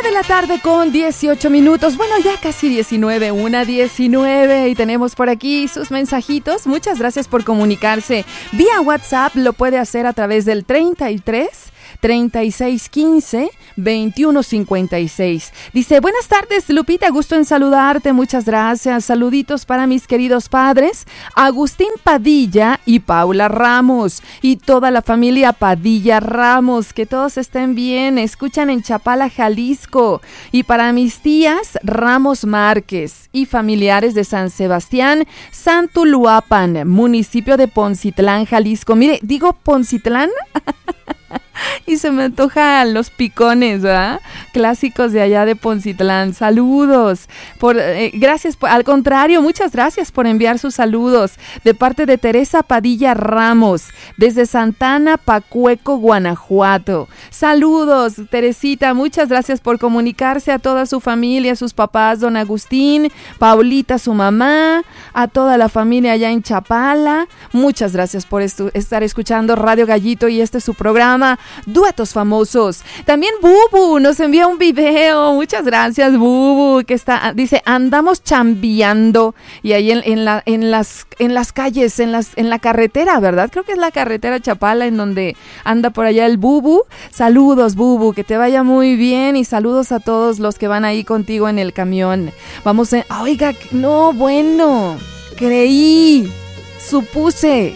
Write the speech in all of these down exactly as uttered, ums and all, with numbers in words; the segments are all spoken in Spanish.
Una de la tarde con dieciocho minutos, bueno, ya casi diecinueve, una diecinueve, y tenemos por aquí sus mensajitos. Muchas gracias por comunicarse vía WhatsApp. Lo puede hacer a través del treinta y tres, treinta y seis, quince, veintiuno, cincuenta y seis. Dice: buenas tardes, Lupita, gusto en saludarte, muchas gracias. Saluditos para mis queridos padres, Agustín Padilla y Paula Ramos, y toda la familia Padilla Ramos, que todos estén bien, escuchan en Chapala, Jalisco. Y para mis tías Ramos Márquez y familiares de San Sebastián, Santuluapan, municipio de Poncitlán, Jalisco. Mire, digo Poncitlán y se me antojan los picones, ¿verdad? Clásicos de allá de Poncitlán. Saludos. Por, eh, gracias, por, al contrario, muchas gracias por enviar sus saludos. De parte de Teresa Padilla Ramos, desde Santana, Pacueco, Guanajuato. Saludos, Teresita. Muchas gracias por comunicarse a toda su familia, sus papás, don Agustín, Paulita, su mamá, a toda la familia allá en Chapala. Muchas gracias por estu- estar escuchando Radio Gallito y este es su programa, Duetos Famosos. También Bubu nos envía un video. Muchas gracias, Bubu, que está, dice, andamos chambeando, y ahí en, en la, en las, en las calles, en las, en la carretera, ¿verdad? Creo que es la carretera Chapala en donde anda por allá el Bubu. Saludos, Bubu, que te vaya muy bien, y saludos a todos los que van ahí contigo en el camión. Vamos a, oiga, no, bueno, creí, supuse,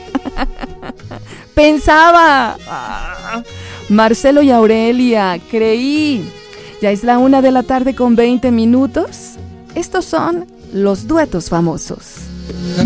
pensaba. Ah, Marcelo y Aurelia, creí. Ya es la una de la tarde con veinte minutos. Estos son los duetos famosos.